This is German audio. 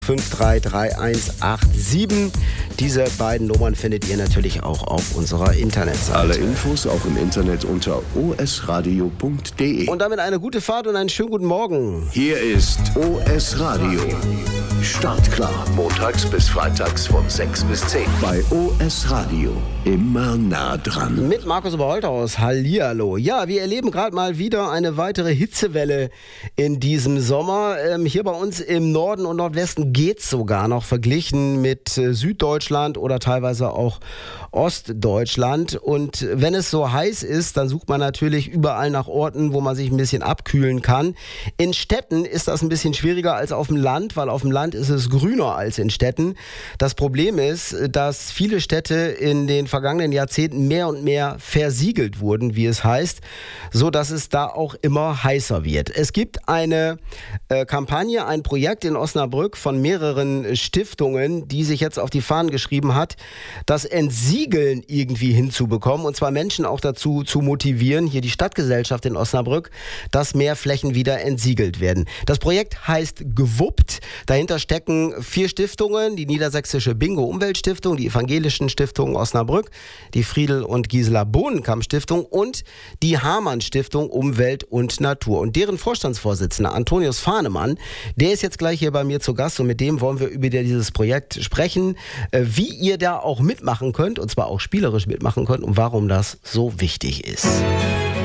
5331187. Diese beiden Nummern findet ihr natürlich auch auf unserer Internetseite. Alle Infos auch im Internet unter osradio.de. Und damit eine gute Fahrt und einen schönen guten Morgen. Hier ist OS Radio. Startklar. Montags bis freitags von 6 bis 10. Bei OS Radio. Immer nah dran. Mit Markus Oberholthaus. Hallihallo. Ja, wir erleben gerade mal wieder eine weitere Hitzewelle in diesem Sommer. Hier bei uns im Norden und Nordwesten geht's sogar noch verglichen mit Süddeutschland oder teilweise auch Ostdeutschland. Und wenn es so heiß ist, dann sucht man natürlich überall nach Orten, wo man sich ein bisschen abkühlen kann. In Städten ist das ein bisschen schwieriger als auf dem Land, weil auf dem Land ist es grüner als in Städten. Das Problem ist, dass viele Städte in den vergangenen Jahrzehnten mehr und mehr versiegelt wurden, wie es heißt, so dass es da auch immer heißer wird. Es gibt eine Kampagne, ein Projekt in Osnabrück von mehreren Stiftungen, die sich jetzt auf die Fahnen geschrieben hat, das Entsiegeln irgendwie hinzubekommen, und zwar Menschen auch dazu zu motivieren, hier die Stadtgesellschaft in Osnabrück, dass mehr Flächen wieder entsiegelt werden. Das Projekt heißt Gewuppt. Dahinter stecken 4 Stiftungen, die Niedersächsische Bingo-Umweltstiftung, die Evangelischen Stiftungen Osnabrück, die Friedel- und Gisela Bohnenkamp-Stiftung und die Hamann-Stiftung Umwelt und Natur. Und deren Vorstandsvorsitzender Antonius Fahnemann, der ist jetzt gleich hier bei mir zu Gast, und mit dem wollen wir über dieses Projekt sprechen, wie ihr da auch mitmachen könnt, und zwar auch spielerisch mitmachen könnt und warum das so wichtig ist.